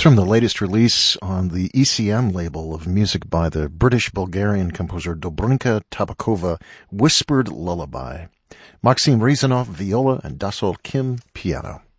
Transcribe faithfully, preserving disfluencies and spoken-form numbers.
from the latest release on the E C M label of music by the British-Bulgarian composer Dobrinka Tabakova, Whispered Lullaby. Maxim Rezanov, viola, and Dasol Kim, piano.